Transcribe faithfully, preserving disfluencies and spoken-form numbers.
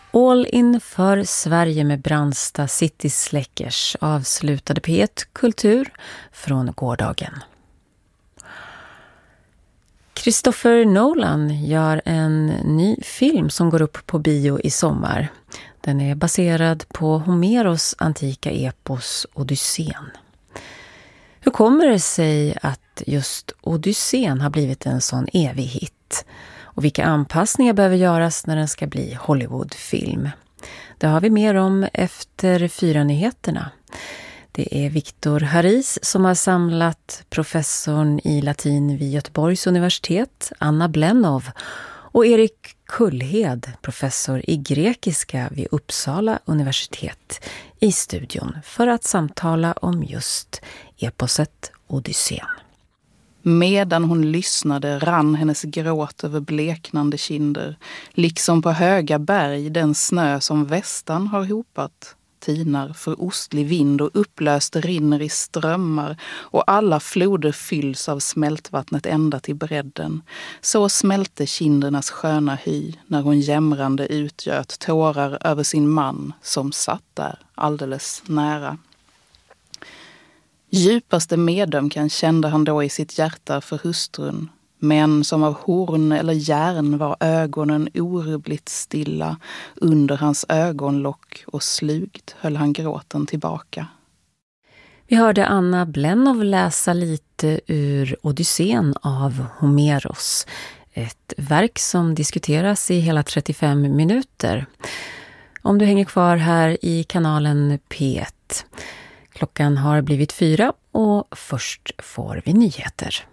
All in för Sverige med Brandsta City Släckers avslutade P ett Kultur från gårdagen. Christopher Nolan gör en ny film som går upp på bio i sommar. Den är baserad på Homeros antika epos Odysseen. Hur kommer det sig att just Odysseen har blivit en sån evig hit? Och vilka anpassningar behöver göras när den ska bli Hollywoodfilm? Det har vi mer om efter fyra nyheterna. Det är Viktor Haris som har samlat professorn i latin vid Göteborgs universitet, Anna Blennow, och Erik Kullhed, professor i grekiska vid Uppsala universitet, i studion för att samtala om just eposet Odysseen. Medan hon lyssnade rann hennes gråt över bleknande kinder, liksom på höga berg den snö som västan har hopat. Tinar för ostlig vind och upplöst rinner i strömmar och alla floder fylls av smältvattnet ända till bredden. Så smälte kindernas sköna hy när hon jämrande utgöt tårar över sin man som satt där alldeles nära. Djupaste medömkan kände han då i sitt hjärta för hustrun. Men som av horn eller järn var ögonen orubbligt stilla under hans ögonlock och slugt höll han gråten tillbaka. Vi hörde Anna Blennow läsa lite ur Odysseen av Homeros. Ett verk som diskuteras i hela trettiofem minuter. Om du hänger kvar här i kanalen P ett. Klockan har blivit fyra och först får vi nyheter.